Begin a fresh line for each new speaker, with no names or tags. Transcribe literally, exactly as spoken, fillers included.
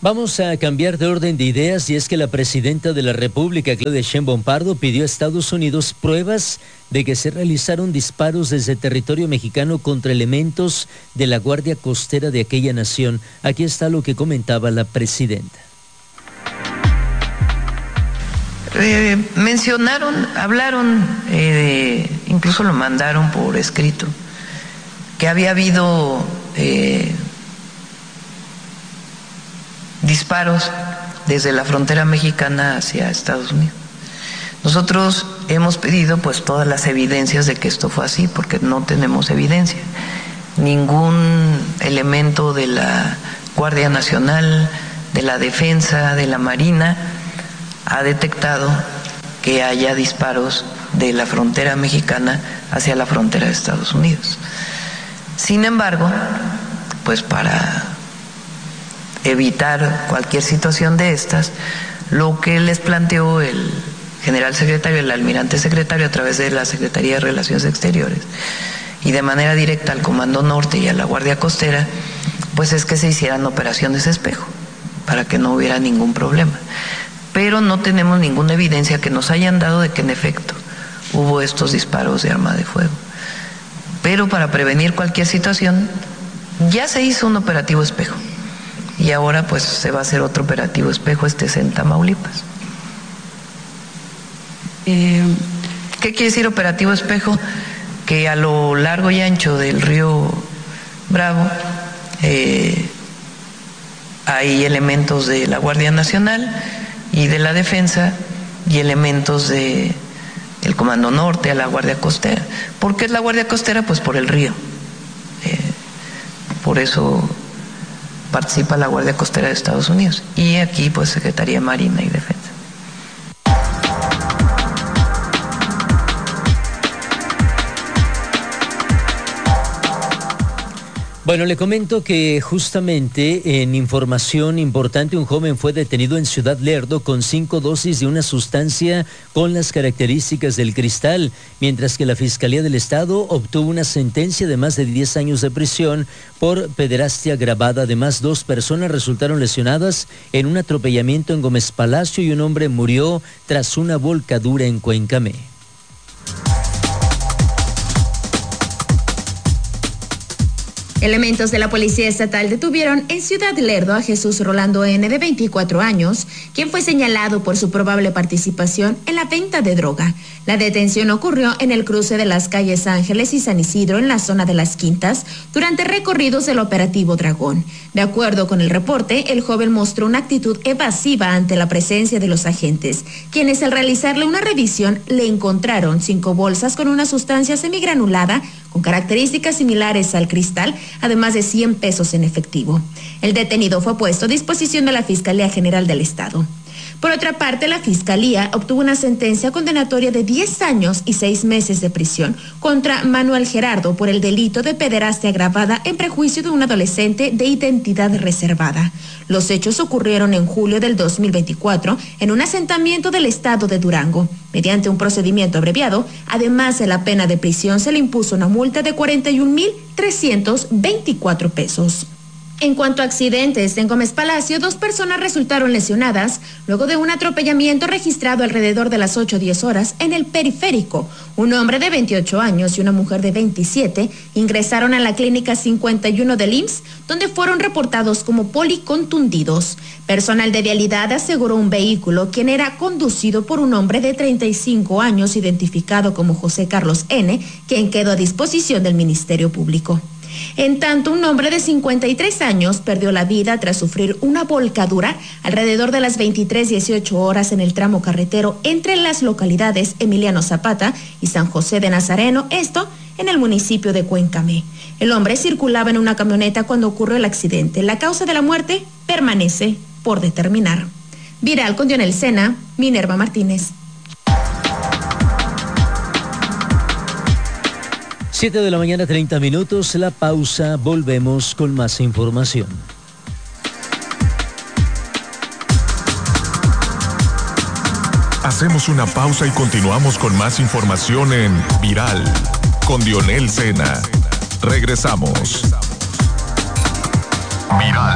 Vamos a cambiar de orden de ideas y es que la presidenta de la República, Claudia Sheinbaum Pardo, pidió a Estados Unidos pruebas de que se realizaron disparos desde territorio mexicano contra elementos de la Guardia Costera de aquella nación. Aquí está lo que comentaba la presidenta.
Eh, mencionaron, hablaron, eh, incluso lo mandaron por escrito, que había habido eh, disparos desde la frontera mexicana hacia Estados Unidos. Nosotros hemos pedido pues todas las evidencias de que esto fue así, porque no tenemos evidencia. Ningún elemento de la Guardia Nacional, de la Defensa, de la Marina ha detectado que haya disparos de la frontera mexicana hacia la frontera de Estados Unidos. Sin embargo, pues para evitar cualquier situación de estas, lo que les planteó el general secretario, el almirante secretario, a través de la Secretaría de Relaciones Exteriores y de manera directa al Comando Norte y a la Guardia Costera, pues es que se hicieran operaciones espejo para que no hubiera ningún problema. Pero no tenemos ninguna evidencia que nos hayan dado de que en efecto hubo estos disparos de arma de fuego. Pero para prevenir cualquier situación, ya se hizo un operativo espejo. Y ahora pues se va a hacer otro operativo espejo, este es en Tamaulipas. Eh, ¿Qué quiere decir operativo espejo? Que a lo largo y ancho del río Bravo eh, hay elementos de la Guardia Nacional y de la Defensa y elementos de el Comando Norte, a la Guardia Costera. ¿Por qué es la Guardia Costera? Pues por el río. Eh, por eso participa la Guardia Costera de Estados Unidos y aquí pues Secretaría de Marina y Defensa.
Bueno, le comento que justamente en información importante, un joven fue detenido en Ciudad Lerdo con cinco dosis de una sustancia con las características del cristal, mientras que la Fiscalía del Estado obtuvo una sentencia de más de diez años de prisión por pederastia agravada. Además, dos personas resultaron lesionadas en un atropellamiento en Gómez Palacio y un hombre murió tras una volcadura en Cuencamé.
Elementos de la Policía Estatal detuvieron en Ciudad Lerdo a Jesús Rolando N., de veinticuatro años, quien fue señalado por su probable participación en la venta de droga. La detención ocurrió en el cruce de las calles Ángeles y San Isidro, en la zona de Las Quintas, durante recorridos del operativo Dragón. De acuerdo con el reporte, el joven mostró una actitud evasiva ante la presencia de los agentes, quienes al realizarle una revisión le encontraron cinco bolsas con una sustancia semigranulada con características similares al cristal, además de cien pesos en efectivo. El detenido fue puesto a disposición de la Fiscalía General del Estado. Por otra parte, la Fiscalía obtuvo una sentencia condenatoria de diez años y seis meses de prisión contra Manuel Gerardo por el delito de pederastia agravada en prejuicio de un adolescente de identidad reservada. Los hechos ocurrieron en julio del dos mil veinticuatro en un asentamiento del estado de Durango. Mediante un procedimiento abreviado, además de la pena de prisión, se le impuso una multa de cuarenta y un mil trescientos veinticuatro pesos. En cuanto a accidentes, en Gómez Palacio, dos personas resultaron lesionadas luego de un atropellamiento registrado alrededor de las ocho o diez horas en el periférico. Un hombre de veintiocho años y una mujer de veintisiete ingresaron a la clínica cincuenta y uno del I M S S, donde fueron reportados como policontundidos. Personal de vialidad aseguró un vehículo, quien era conducido por un hombre de treinta y cinco años, identificado como José Carlos N., quien quedó a disposición del Ministerio Público. En tanto, un hombre de cincuenta y tres años perdió la vida tras sufrir una volcadura alrededor de las veintitrés dieciocho horas en el tramo carretero entre las localidades Emiliano Zapata y San José de Nazareno, esto en el municipio de Cuencamé. El hombre circulaba en una camioneta cuando ocurrió el accidente. La causa de la muerte permanece por determinar. Viral con Dionel Sena, Minerva Martínez.
siete de la mañana, treinta minutos, la pausa, volvemos con más información.
Hacemos una pausa y continuamos con más información en Viral, con Dionel Sena. Regresamos. Viral.